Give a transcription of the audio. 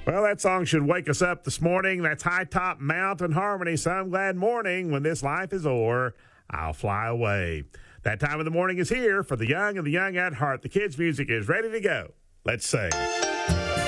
Well, that song should wake us up this morning. That's High Top Mountain Harmony. Some glad morning when this life is o'er, I'll fly away. That time of the morning is here for the young and the young at heart. The kids' music is ready to go. Let's sing.